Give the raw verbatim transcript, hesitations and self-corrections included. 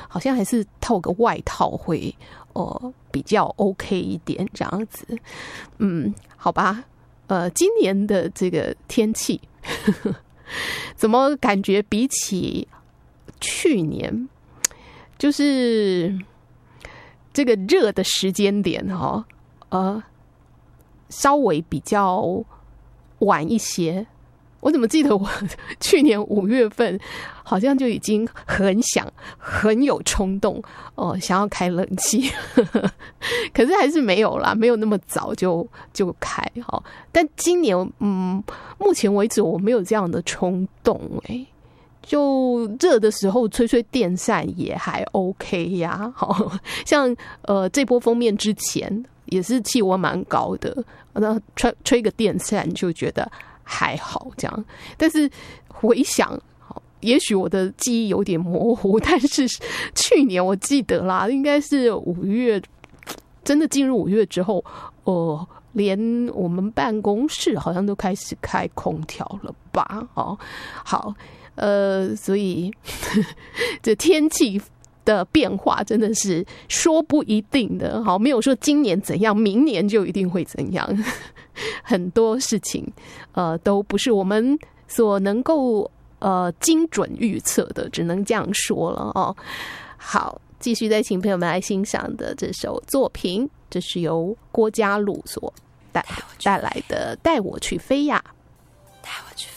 好像还是套个外套会呃比较 OK 一点这样子。嗯，好吧，呃，今年的这个天气呵呵怎么感觉比起去年，就是这个热的时间点哈，呃，稍微比较晚一些。我怎么记得我去年五月份好像就已经很想很有冲动哦、呃，想要开冷气可是还是没有啦，没有那么早就就开哈。但今年嗯，目前为止我没有这样的冲动哎、欸，就热的时候吹吹电扇也还 OK 呀。好像呃这波封面之前也是气温蛮高的，那吹吹个电扇就觉得还好这样。但是回想，也许我的记忆有点模糊，但是去年我记得啦，应该是五月，真的进入五月之后，呃，连我们办公室好像都开始开空调了吧？哦，好，呃，所以这天气的变化真的是说不一定的，好，没有说今年怎样，明年就一定会怎样。很多事情，呃，都不是我们所能够呃精准预测的，只能这样说了哦。好，继续再请朋友们来欣赏的这首作品，这是由郭嘉璐所带带来的《带我去飞呀》，带我去。